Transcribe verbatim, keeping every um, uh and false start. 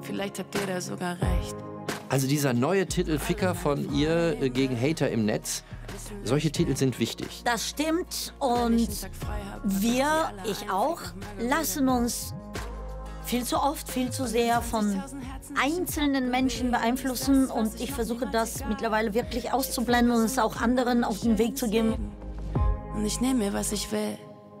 Vielleicht habt ihr da sogar recht. Also dieser neue Titel Ficker von ihr äh, gegen Hater im Netz, solche Titel sind wichtig. Das stimmt und wir, ich auch, lassen uns viel zu oft, viel zu sehr von einzelnen Menschen beeinflussen und ich versuche das mittlerweile wirklich auszublenden und es auch anderen auf den Weg zu geben. Und ich nehme mir, was ich will.